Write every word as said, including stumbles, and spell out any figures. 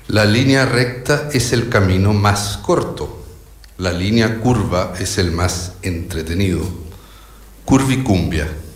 La línea recta es el camino más corto. La línea curva es el más entretenido. Curvicumbia.